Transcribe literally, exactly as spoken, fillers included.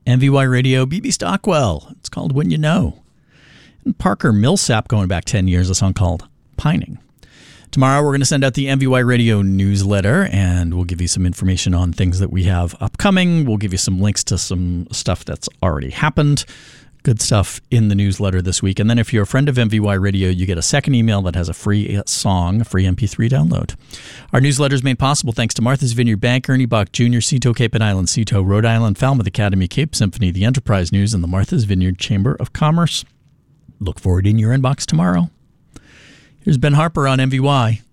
M V Y Radio, B B Stockwell. It's called When You Know. And Parker Millsap going back ten years, a song called Pining. Tomorrow we're going to send out the M V Y Radio newsletter, and we'll give you some information on things that we have upcoming. We'll give you some links to some stuff that's already happened. Good stuff in the newsletter this week. And then if you're a friend of M V Y Radio, you get a second email that has a free song, a free M P three download. Our newsletter is made possible thanks to Martha's Vineyard Bank, Ernie Buck Junior, Cito Cape and Island, Cito, Rhode Island, Falmouth Academy, Cape Symphony, the Enterprise News, and the Martha's Vineyard Chamber of Commerce. Look forward in your inbox tomorrow. Here's Ben Harper on M V Y.